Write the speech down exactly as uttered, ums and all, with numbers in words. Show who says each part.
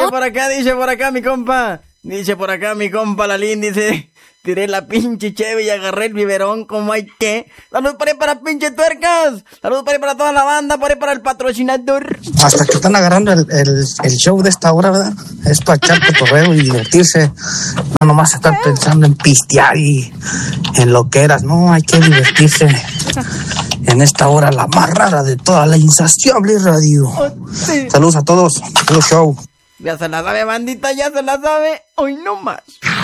Speaker 1: por acá, dice por acá mi compa. Dice por acá mi compa Lalín, dice... Tiré la pinche cheve y agarré el biberón como hay que. Salud por ahí para pinche tuercas. Salud por ahí para toda la banda, por ahí para el patrocinador.
Speaker 2: Hasta que están agarrando el, el, el show de esta hora, ¿verdad? Es para echar cotorreo y divertirse. No nomás estar pensando en pistear y en loqueras. No, hay que divertirse en esta hora, la más rara de toda la insaciable radio.
Speaker 1: Oh, sí.
Speaker 2: Saludos a todos. Puro show.
Speaker 1: Ya se la sabe, bandita, ya se la sabe. Hoy no más.